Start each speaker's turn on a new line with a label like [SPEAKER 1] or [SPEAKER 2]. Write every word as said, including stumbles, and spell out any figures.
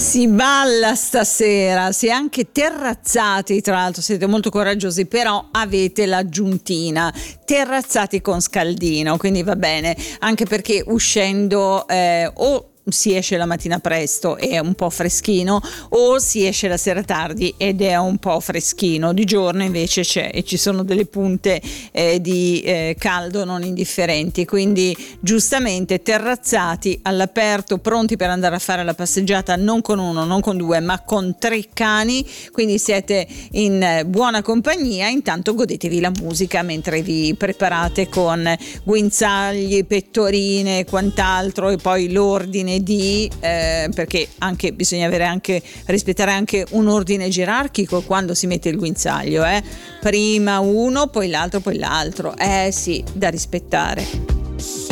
[SPEAKER 1] Si balla stasera, si è anche terrazzati, tra l'altro siete molto coraggiosi, però avete l'aggiuntina, terrazzati con scaldino, quindi va bene, anche perché uscendo eh, o si esce la mattina presto e è un po' freschino, o si esce la sera tardi ed è un po' freschino. Di giorno invece c'è e ci sono delle punte eh, di eh, caldo non indifferenti, quindi giustamente terrazzati all'aperto, pronti per andare a fare la passeggiata, non con uno, non con due, ma con tre cani, quindi siete in buona compagnia. Intanto godetevi la musica mentre vi preparate con guinzagli, pettorine e quant'altro, e poi l'ordine di eh, perché anche bisogna avere anche rispettare anche un ordine gerarchico quando si mette il guinzaglio, eh? Prima uno, poi l'altro, poi l'altro, eh sì, da rispettare.